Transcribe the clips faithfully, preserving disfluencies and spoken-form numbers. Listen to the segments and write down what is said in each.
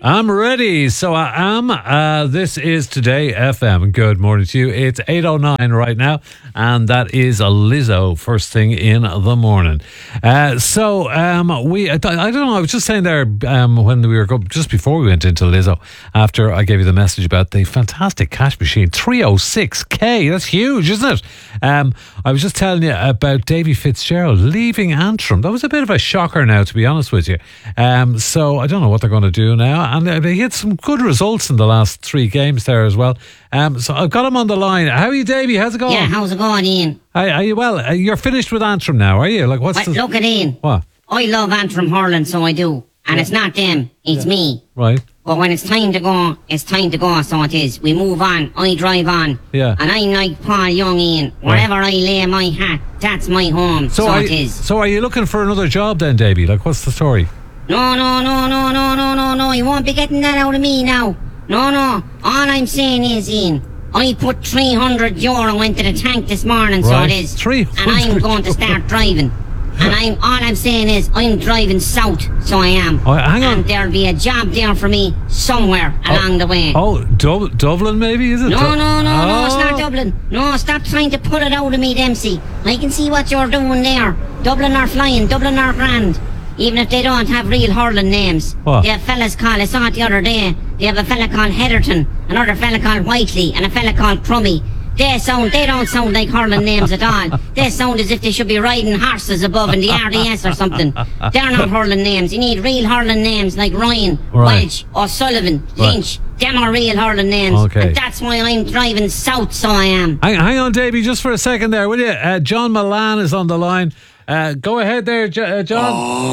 I'm ready. So I am. Uh, this is Today F M. Good morning to you. It's eight oh nine right now, and that is a Lizzo first thing in the morning. Uh, so um, we, I, I don't know, I was just saying there um, when we were, go, just before we went into Lizzo, after I gave you the message about the fantastic cash machine, three oh six K. That's huge, isn't it? Um, I was just telling you about Davy Fitzgerald leaving Antrim. That was a bit of a shocker now, to be honest with you. Um, so I don't know what they're going to do now. And they had some good results in the last three games there as well. Um, so I've got him on the line. How are you, Davy? How's it going? Yeah, how's it going, Ian? Are, are you well? Uh, you're finished with Antrim now, are you? Like, what's Wait, the... Look at Ian. What? I love Antrim hurling, so I do. And yeah. It's not them, it's yeah. me. Right. But when it's time to go, it's time to go, so it is. We move on, I drive on. Yeah. And I'm like Paul Young, Ian. Wherever right. I lay my hat, that's my home, so, so it you, is. So are you looking for another job then, Davy? Like, what's the story? No, no, no, no, no, no, no, no. You won't be getting that out of me now. No, no. All I'm saying is, Ian, I put three hundred euro into the tank this morning, right. So it is. three hundred And I'm going to start driving. And I'm all I'm saying is I'm driving south, so I am. Oh, hang on. And there'll be a job there for me somewhere oh, along the way. Oh, Dub- Dublin maybe, is it? No, Du- no, no, oh. no, it's not Dublin. No, stop trying to put it out of me, Dempsey. I can see what you're doing there. Dublin are flying, Dublin are grand. Even if they don't have real hurling names. What? They have fellas called, I saw it the other day, they have a fella called Heatherton, another fella called Whiteley, and a fella called Crummy. They sound, they don't sound like hurling names at all. They sound as if they should be riding horses above in the R D S or something. They're not hurling names. You need real hurling names like Ryan, right. Welch, O'Sullivan, Lynch. Right. Them are real hurling names. Okay. And that's why I'm driving south, so I am. Hang, hang on, Davy, just for a second there, will you? Uh, John Milan is on the line. Uh, go ahead there, J- uh, John.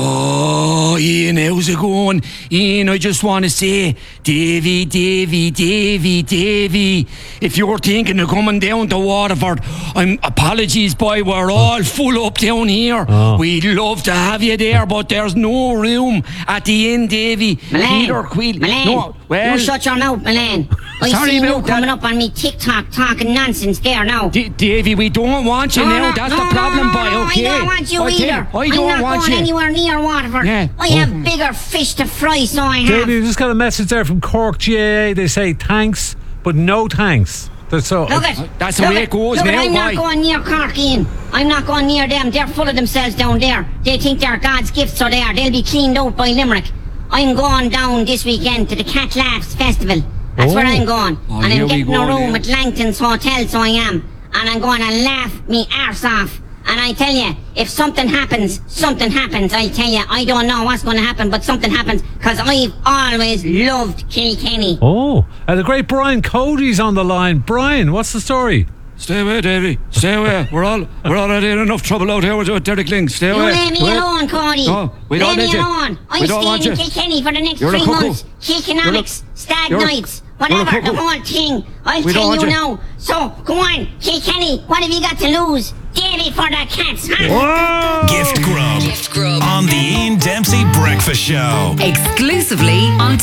Oh, Ian, how's it going? Ian, I just want to say, Davy, Davy, Davy, Davy, if you're thinking of coming down to Waterford, I'm apologies, boy, we're all full up down here. Oh. We'd love to have you there, but there's no room at the inn, Davy. Milan, Peter Queel. Milan, no, well, you shut your mouth, Milan. I sorry seen you about coming that. up on me TikTok talking nonsense there now. D- Davy, we don't want you no, now. No, That's no, the problem, no, no, boy. no, Okay. I don't want you I either. I don't I'm not want going you anywhere near Waterford. Yeah. I have bigger fish to fry, so I have. Davy, you just got a message there from Cork G A A. They say thanks, but no thanks. That's so. Look it. That's the look way it, it goes look now, it, I'm boy. not going near Cork, Ian. I'm not going near them. They're full of themselves down there. They think they're God's gifts, so they are. They'll be cleaned out by Limerick. I'm going down this weekend to the Cat Laughs Festival. That's oh. where I'm going. Oh, and I'm getting go, a room yeah. at Langton's Hotel, so I am. And I'm going to laugh me arse off. And I tell you, if something happens, something happens. I tell you, I don't know what's going to happen, but something happens, because I've always loved Kilkenny. Oh, uh, the great Brian Cody's on the line. Brian, what's the story? Stay away, Davy. Stay away. We're all we're already in enough trouble out here with Derek Ling. Stay You away. leave me Wait. alone, Cody. No, we leave don't me need you. alone. I'm We don't want staying in you. Kilkenny for the next You're a three cuckoo. months. Kilkenomics, stag you're a- nights, you're a whatever, the cuckoo. whole thing. I'll We don't tell want you you. now. So, go on, Kilkenny, what have you got to lose? Davy for the cats, huh? Gift Grub. Gift Grub. On the Ian Dempsey Breakfast Show. Exclusively on